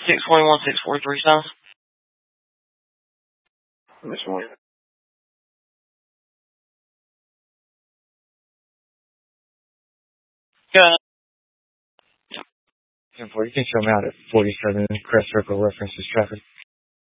621-643 This one. Good. 10-4, you can show me out at 47 Crest Circle, references traffic.